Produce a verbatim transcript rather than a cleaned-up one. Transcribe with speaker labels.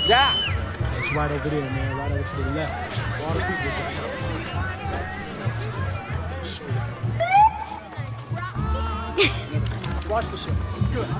Speaker 1: Yeah.
Speaker 2: It's right over there, man. Right over to the left. All the people. Watch the show. It's good.